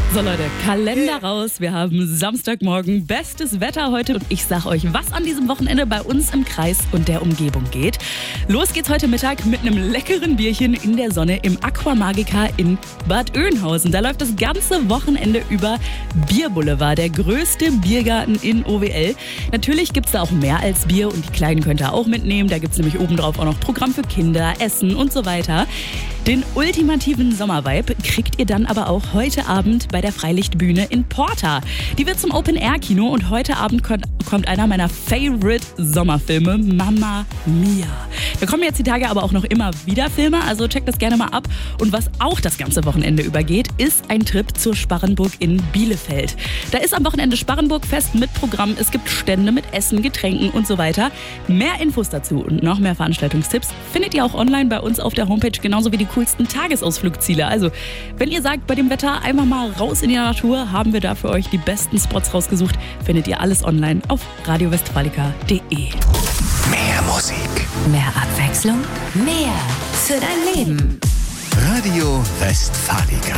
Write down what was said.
So Leute, Kalender raus. Wir haben Samstagmorgen, bestes Wetter heute. Und ich sag euch, was an diesem Wochenende bei uns im Kreis und der Umgebung geht. Los geht's heute Mittag mit einem leckeren Bierchen in der Sonne im Aqua Magica in Bad Oeynhausen. Da läuft das ganze Wochenende über Bierboulevard, der größte Biergarten in OWL. Natürlich gibt's da auch mehr als Bier und die Kleinen könnt ihr auch mitnehmen. Da gibt's nämlich obendrauf auch noch Programm für Kinder, Essen und so weiter. Den ultimativen Sommervibe kriegt ihr dann aber auch heute Abend bei der Freilichtbühne in Porta. Die wird zum Open-Air-Kino und heute Abend kommt einer meiner Favorite-Sommerfilme, Mamma Mia. Da kommen jetzt die Tage aber auch noch immer wieder Filme, also checkt das gerne mal ab. Und was auch das ganze Wochenende übergeht, ist ein Trip zur Sparrenburg in Bielefeld. Da ist am Wochenende Sparrenburg-Fest mit Programm, es gibt Stände mit Essen, Getränken und so weiter. Mehr Infos dazu und noch mehr Veranstaltungstipps findet ihr auch online bei uns auf der Homepage, genauso wie die coolsten Tagesausflugsziele. Also, wenn ihr sagt, bei dem Wetter einfach mal raus in die Natur, haben wir da für euch die besten Spots rausgesucht. Findet ihr alles online auf radiowestfalica.de. Mehr Musik. Mehr Abwechslung, mehr für dein Leben. Radio Westfalica.